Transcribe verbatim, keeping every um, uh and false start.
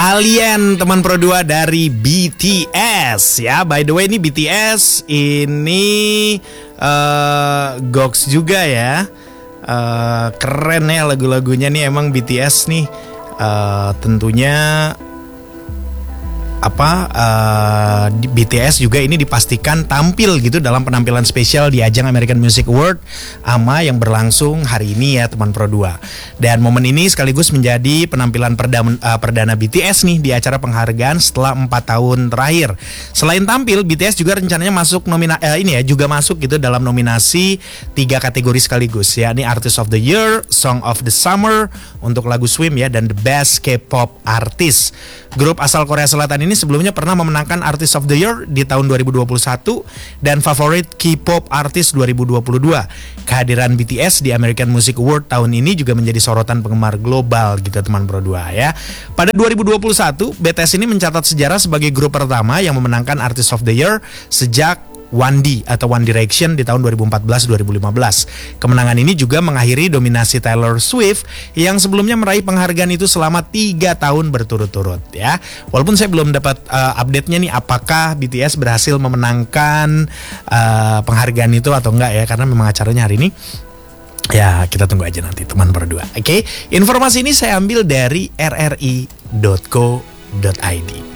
Alien, teman Pro dua dari B T S ya. By the way, ini B T S ini uh, goks juga ya. Uh, keren ya lagu-lagunya nih, emang B T S nih uh, tentunya apa uh, B T S juga ini dipastikan tampil gitu dalam penampilan spesial di ajang American Music Award A M A yang berlangsung hari ini ya teman Pro dua. Dan momen ini sekaligus menjadi penampilan perdana, uh, perdana B T S nih di acara penghargaan setelah empat tahun terakhir. Selain tampil, B T S juga rencananya masuk nomina uh, ini ya juga masuk gitu dalam nominasi tiga kategori sekaligus ya. Ini Artist of the Year, Song of the Summer untuk lagu Swim ya, dan The Best K-pop Artist. Grup asal Korea Selatan ini sebelumnya pernah memenangkan Artist of the Year di tahun dua ribu dua puluh satu dan Favorite K-pop Artist dua ribu dua puluh dua. Kehadiran B T S di American Music Award tahun ini juga menjadi sorotan penggemar global gitu teman Pro dua ya. Pada dua ribu dua puluh satu, B T S ini mencatat sejarah sebagai grup pertama yang memenangkan Artist of the Year sejak one D atau One Direction di tahun dua ribu empat belas dua ribu lima belas. Kemenangan ini juga mengakhiri dominasi Taylor Swift yang sebelumnya meraih penghargaan itu selama tiga tahun berturut-turut ya. Walaupun saya belum dapat uh, update-nya nih apakah B T S berhasil memenangkan uh, penghargaan itu atau enggak ya, karena memang acaranya hari ini. Ya, kita tunggu aja nanti teman berdua. Oke, okay? Informasi ini saya ambil dari r r i dot co dot i d.